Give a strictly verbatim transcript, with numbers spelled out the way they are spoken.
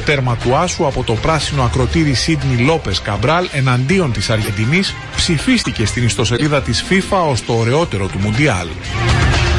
τέρμα του άσου από το πράσινο ακροτήρι Σίντνι Λόπες Καμπράλ εναντίον της Αργεντινής ψηφίστηκε στην ιστοσελίδα της FIFA ως το ωραιότερο του Μουντιάλ.